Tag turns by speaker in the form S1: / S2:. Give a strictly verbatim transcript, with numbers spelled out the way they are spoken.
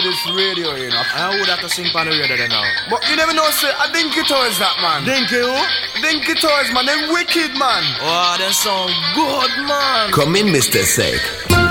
S1: this radio, you know.
S2: I would have to sing on the radio then now.
S1: But you never know, say, a Dinky Toys that, man.
S2: Dinky who?
S1: Dinky Toys, man. Them wicked, man.
S2: Oh, them sound good, man.
S3: Come in, Mister Sake.